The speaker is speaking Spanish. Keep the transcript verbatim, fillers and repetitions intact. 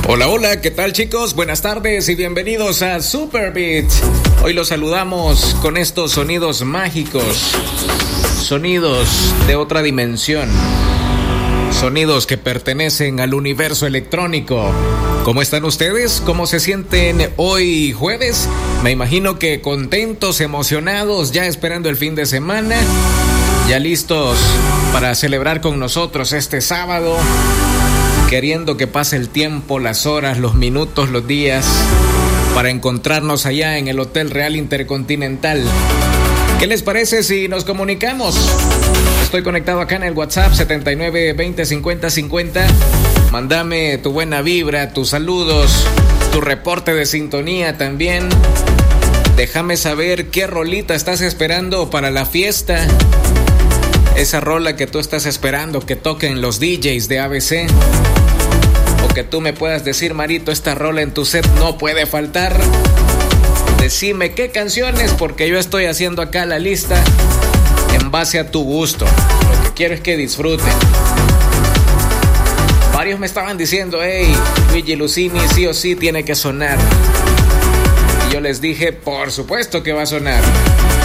Hola, hola, ¿qué tal chicos? Buenas tardes y bienvenidos a Superbeat. Hoy los saludamos con estos sonidos mágicos, sonidos de otra dimensión, sonidos que pertenecen al universo electrónico. ¿Cómo están ustedes? ¿Cómo se sienten hoy jueves? Me imagino que contentos, emocionados, ya esperando el fin de semana, ya listos para celebrar con nosotros este sábado, queriendo que pase el tiempo, las horas, los minutos, los días, para encontrarnos allá en el Hotel Real Intercontinental. ¿Qué les parece si nos comunicamos? Estoy conectado acá en el WhatsApp setenta y nueve veinte cincuenta cincuenta. Mándame tu buena vibra, tus saludos, tu reporte de sintonía también. Déjame saber qué rolita estás esperando para la fiesta. Esa rola que tú estás esperando que toquen los D Js de A B C. O que tú me puedas decir, Marito, esta rola en tu set no puede faltar. Decime qué canciones, porque yo estoy haciendo acá la lista en base a tu gusto. Lo que quiero es que disfruten. Varios me estaban diciendo, hey, Luigi Lucini sí o sí tiene que sonar. Y yo les dije, por supuesto que va a sonar.